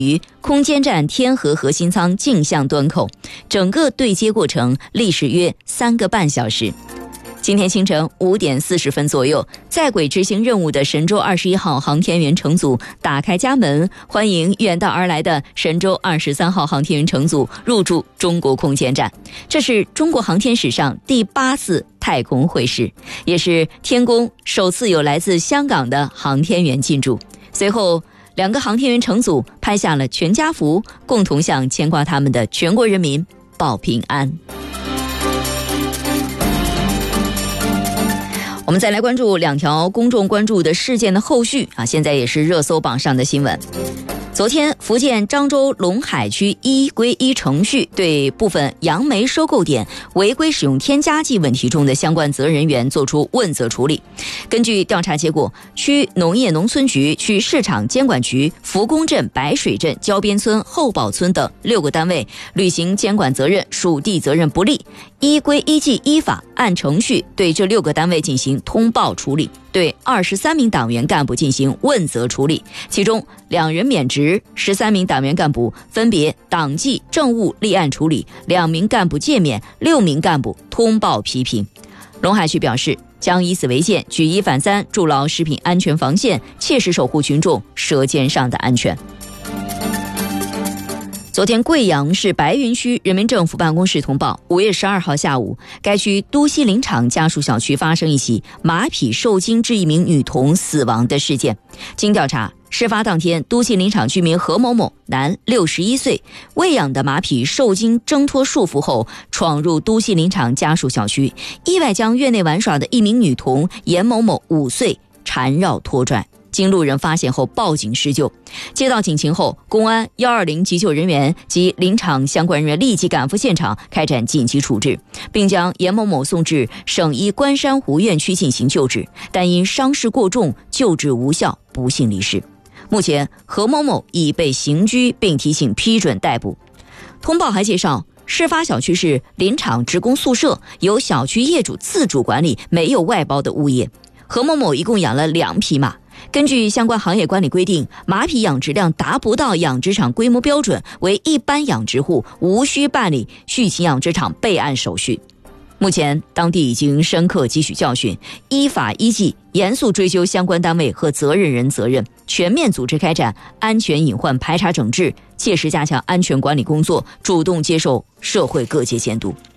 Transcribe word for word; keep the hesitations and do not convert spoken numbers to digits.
于空间站天河核心舱径向端口，整个对接过程历时约三个半小时。今天清晨五点四十分左右，在轨执行任务的神舟二十一号航天员乘组打开家门，欢迎远道而来的神舟二十三号航天员乘组入驻中国空间站。这是中国航天史上第八次太空会试，也是天宫首次有来自香港的航天员进驻。随后，两个航天员乘组拍下了全家福，共同向牵挂他们的全国人民报平安。我们再来关注两条公众关注的事件的后续啊，现在也是热搜榜上的新闻。昨天，福建漳州龙海区一归一程序对部分杨梅收购点违规使用添加剂问题中的相关责任人员作出问责处理。根据调查结果，区农业农村局、区市场监管局、福公镇、白水镇、焦边村、后堡村等六个单位履行监管责任属地责任不力，依规依纪依法按程序对这六个单位进行通报处理，对二十三名党员干部进行问责处理，其中两人免职，十三名党员干部分别党纪政务立案处理，两名干部诫勉，六名干部通报批评。龙海区表示，将以此为鉴，举一反三，筑牢食品安全防线，切实守护群众舌尖上的安全。昨天，贵阳市白云区人民政府办公室通报，五月十二号下午，该区都西林场家属小区发生一起马匹受惊致一名女童死亡的事件。经调查，事发当天，都西林场居民何某某，男，六十一岁，喂养的马匹受惊挣脱束缚后，闯入都西林场家属小区，意外将院内玩耍的一名女童严某某，五岁，缠绕拖拽。经路人发现后报警施救，接到警情后，公安一二零急救人员及林场相关人员立即赶赴现场开展紧急处置，并将严某某送至省医关山湖院区进行救治，但因伤势过重，救治无效，不幸离世。目前，何某某已被刑拘并提请批准逮捕。通报还介绍，事发小区是林场职工宿舍，由小区业主自主管理，没有外包的物业。何某某一共养了两匹马。根据相关行业管理规定，马匹养殖量达不到养殖场规模标准，为一般养殖户，无需办理畜禽养殖场备案手续。目前，当地已经深刻汲取教训，依法依纪严肃追究相关单位和责任人责任，全面组织开展安全隐患排查整治，切实加强安全管理工作，主动接受社会各界监督。